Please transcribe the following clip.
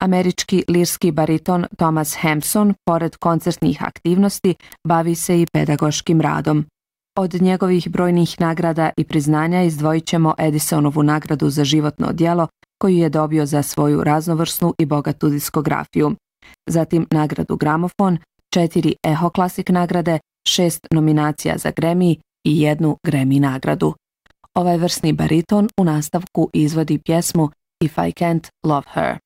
Američki lirski bariton Thomas Hampson, pored koncertnih aktivnosti, bavi se i pedagoškim radom. Od njegovih brojnih nagrada i priznanja izdvojit ćemo Edisonovu nagradu za životno djelo, koju je dobio za svoju raznovrsnu i bogatu diskografiju. Zatim nagradu Gramofon, 4 Echo Classic nagrade, 6 nominacija za Grammy i 1 Grammy nagradu. Ovaj vrsni bariton u nastavku izvodi pjesmu If I Can't Love Her.